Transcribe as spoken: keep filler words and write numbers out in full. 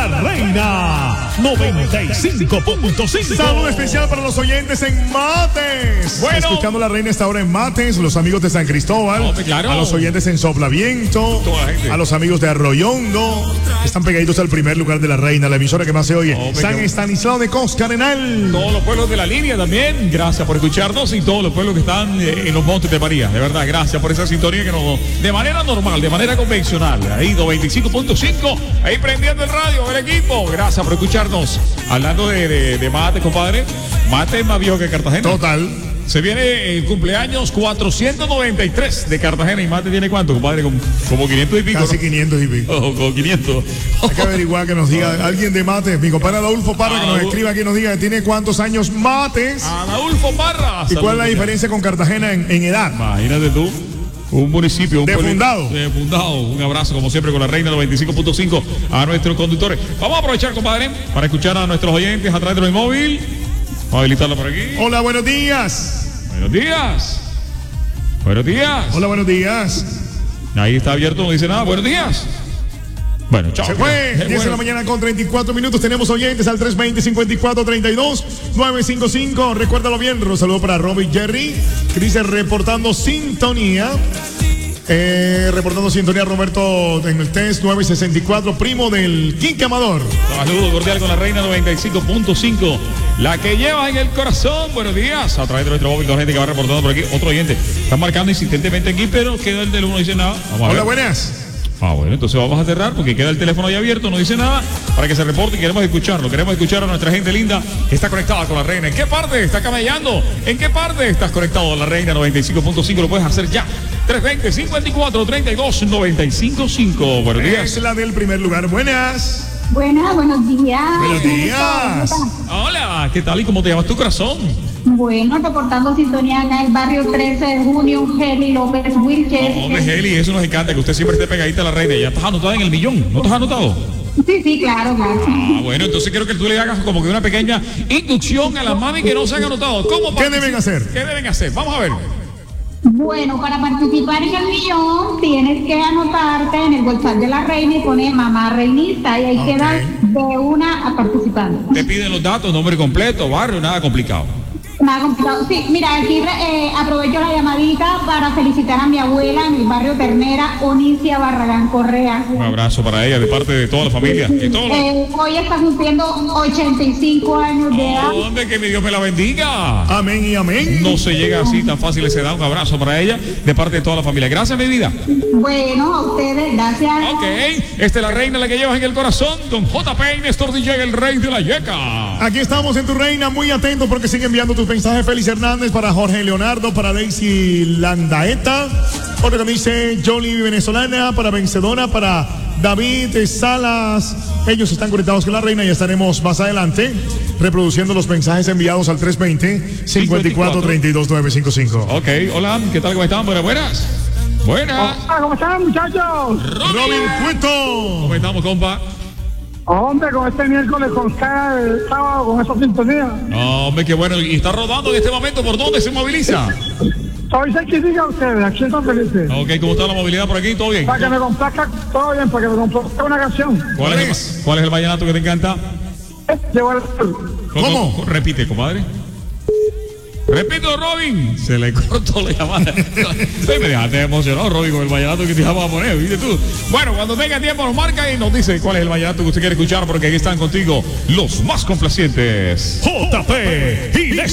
La Reina noventa y cinco punto cinco. Saludo especial para los oyentes en Mates. Bueno. Escuchando La Reina esta hora en Mates, los amigos de San Cristóbal, Hombre, claro. a los oyentes en Soplaviento, Toda la gente. a los amigos de Arroyondo, que están pegaditos al primer lugar de La Reina, la emisora que más se oye. Hombre, San qué- Estanislao de Coscarenal. Todos los pueblos de la línea también, gracias por escucharnos, y todos los pueblos que están eh, en los Montes de María, de verdad, gracias por esa sintonía que nos, de manera normal, de manera convencional, ahí noventa y cinco punto cinco, ahí prendiendo el radio, el equipo, gracias por escucharnos. Hablando de, de, de mate, compadre, mate es más viejo que Cartagena. Total. Se viene el cumpleaños cuatrocientos noventa y tres de Cartagena, y mate tiene cuánto, compadre, como, como quinientos y pico. Casi ¿no? quinientos y pico. Oh, como quinientos. Hay que averiguar, que nos diga alguien de Mates, mi compadre Adolfo Parra, que nos escriba aquí y nos diga que tiene cuántos años Mates Adolfo Parra. y cuál es la diferencia con Cartagena en, en edad. Imagínate tú, un municipio, un De pueblo- fundado. de fundado. Un abrazo, como siempre, con La Reina noventa y cinco punto cinco a nuestros conductores. Vamos a aprovechar, compadre, para escuchar a nuestros oyentes a través del móvil. Vamos a habilitarlo por aquí. Hola, buenos días. Buenos días. Buenos días. Hola, buenos días. Ahí está abierto, no dice nada. Buenos días. Bueno, chao. Se fue, Eh, diez de bueno. la mañana con treinta y cuatro minutos. Tenemos oyentes al tres veinte, cincuenta y cuatro treinta y dos, novecientos cincuenta y cinco. Recuérdalo bien. Un saludo para Robin Jerry, que dice reportando sintonía. Eh, reportando sintonía Roberto en el test novecientos sesenta y cuatro, primo del Quique Amador. Saludo cordial con La Reina noventa y cinco punto cinco, la que lleva en el corazón. Buenos días. A través de nuestro móvil, con gente que va reportando por aquí. Otro oyente está marcando insistentemente aquí, pero queda el teléfono, no dice nada. Vamos a ver. Hola, buenas. Ah, bueno, entonces vamos a cerrar porque queda el teléfono ahí abierto, no dice nada, para que se reporte y queremos escucharlo. Queremos escuchar a nuestra gente linda que está conectada con La Reina. ¿En qué parte está camellando? ¿En qué parte estás conectado a La Reina noventa y cinco punto cinco? Lo puedes hacer ya. tres veinte, cincuenta y cuatro treinta y dos, noventa y cinco cinco. Buenos días. Es la del primer lugar. Buenas. Buenas, buenos días. Buenos días. Hola, ¿qué tal y cómo te llamas tu corazón? Bueno, reportando sintonía acá en el barrio trece de junio, Heli López Wilches. Hombre, Heli, eso nos encanta, que usted siempre esté pegadita a La Reina. Ya estás anotada en el millón, ¿no te has anotado? Sí, sí, claro, claro. Ah, bueno, entonces quiero que tú le hagas como que una pequeña inducción a las mami que no se han anotado. ¿Cómo ¿Qué particip- deben hacer? ¿Qué deben hacer? Vamos a ver. Bueno, para participar en el millón tienes que anotarte en el WhatsApp de la reina y poner mamá reinista y ahí Ok. quedas de una a participando. Te piden los datos, nombre completo, barrio, nada complicado. Nada complicado. Sí, mira, aquí eh, aprovecho la llamadita para felicitar a mi abuela en el barrio Ternera, Onicia Barragán Correa. Un abrazo para ella de parte de toda la familia. Y todos los... Eh, hoy está cumpliendo ochenta y cinco años de edad. ¿Dónde? Que mi Dios me la bendiga. Amén y amén. No se llega así tan fácil ese da. Un abrazo para ella de parte de toda la familia. Gracias, mi vida. Bueno, a ustedes, gracias. Ok, esta es La Reina, la que llevas en el corazón, con J P y Néstor D J, el rey de la yeca. Aquí estamos en Tu Reina, muy atentos porque sigue enviando tus mensajes. Félix Hernández, para Jorge Leonardo, para Daisy Landaeta, otro que me dice Jolie Venezolana, para Vencedora, para David Salas. Ellos están conectados con La Reina y estaremos más adelante reproduciendo los mensajes enviados al tres veinte, cincuenta y cuatro treinta y dos, novecientos cincuenta y cinco. Ok, hola, ¿qué tal? ¿Cómo están? Buenas, buenas. Buenas. Ah, ¿cómo están, muchachos? Robin Cueto. ¿Cómo estamos, compa? Hombre, con este miércoles con cada sábado con esa sintonía. Hombre, qué bueno. Y está rodando en este momento. ¿Por dónde se moviliza? Soy cerquitica a ustedes, aquí en San Felipe. Ok, ¿cómo está la movilidad por aquí? ¿Todo bien? Para que me complazca todo bien, para que me complazca una canción. ¿Cuál es, el, ¿Cuál es el vallenato que te encanta? Llevo el... ¿Cómo? Repite, compadre. Repito, Robin. Se le cortó la llamada. Sí, me dejaste emocionado, Robin, con el vallenato que te íbamos a poner, ¿viste tú? Bueno, cuando tenga tiempo nos marca y nos dice cuál es el vallenato que usted quiere escuchar, porque aquí están contigo los más complacientes. J P y